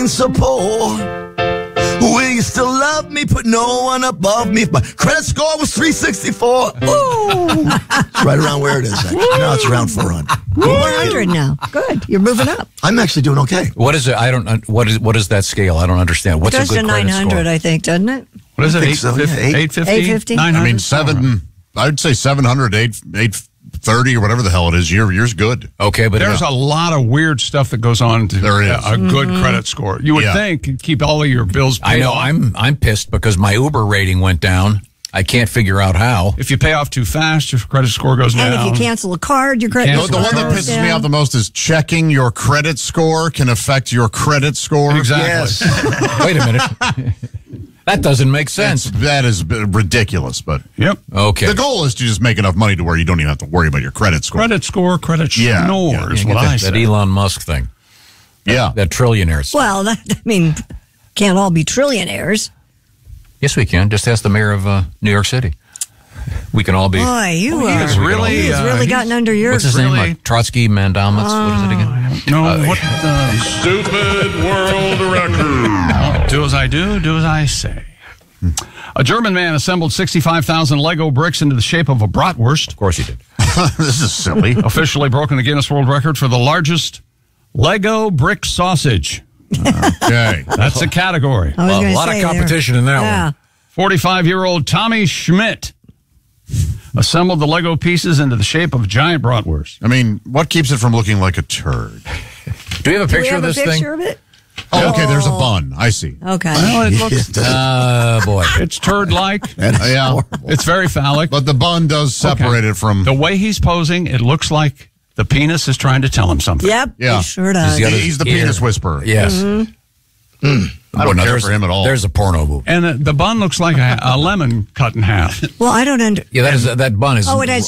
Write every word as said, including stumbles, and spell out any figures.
been so poor. Will you still love me? Put no one above me. If my credit score was three sixty-four. Ooh. It's right around where it is, actually. Now it's around four hundred. four hundred now. Good. You're moving up. I'm actually doing okay. What is it? I don't. What is what is that scale? I don't understand. What's It goes a good to credit nine hundred, score? I think, doesn't it? What is I it? think Eight so, fifty? yeah, eight- Eight fifty? eight fifty? Nine I hundred? mean, seven. I'd say seven hundred, eight eight thirty, or whatever the hell it is. Your yours good. Okay, but There's yeah. a lot of weird stuff that goes on to There is. a, a good credit score. You would Yeah. think keep all of your bills paid I know. off. I'm I'm pissed because my Uber rating went down. I can't figure out how. If you pay off too fast, your credit score goes And down. if you cancel a card, your credit Cancel The, the score one that goes pisses me down. off the most is checking your credit score can affect your credit score. Exactly. Yes. Wait a minute. That doesn't make sense. That's, that is b- ridiculous, but Yep. Okay. the goal is to just make enough money to where you don't even have to worry about your credit score. Credit score, credit Yeah, score yeah, is You what get I that, say. that Elon Musk thing. Yeah. That trillionaires. Well, that, I mean, can't all be trillionaires. Yes, we can. Just ask the mayor of uh, New York City. We can all be. Boy, you Oh, he are is really, he has uh, really he's- gotten under your. What's his really- name? Like Trotsky, Mandamus. what is it again? No, Uh, what the... Stupid world record. Do as I do, do as I say. A German man assembled sixty-five thousand Lego bricks into the shape of a bratwurst. Of course he did. This is silly. Officially broken the Guinness World Record for the largest Lego brick sausage. Okay. That's a category. I was Well, gonna a lot of say there. competition in that yeah. one. forty-five-year-old Tommy Schmidt assembled the Lego pieces into the shape of a giant bratwurst. I mean, what keeps it from looking like a turd? Do we have a Do we picture have of this a picture thing? of it? Oh, okay, there's a bun. I see. Okay. Well, it looks, Uh, boy. it's turd-like. That is Uh, yeah. horrible. It's very phallic. But the bun does separate Okay. it from... The way he's posing, it looks like the penis is trying to tell him something. Yep. Yeah. It sure does. He's got He's the ear. penis whisperer. Yes. I don't care There's- for him at all. There's a porno movie. And uh, the bun looks like a, a lemon cut in half. Well, I don't under. Yeah, that is that bun is Oh, it has